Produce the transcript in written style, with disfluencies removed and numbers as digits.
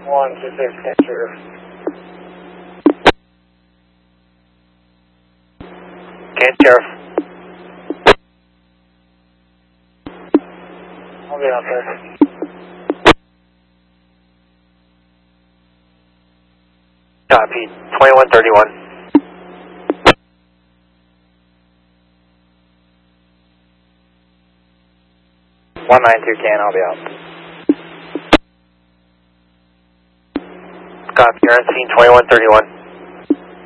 126, Cancer. Sheriff. I'll be out there. Copy, 2131. Can, I'll be out. Copy, you're on scene 2131.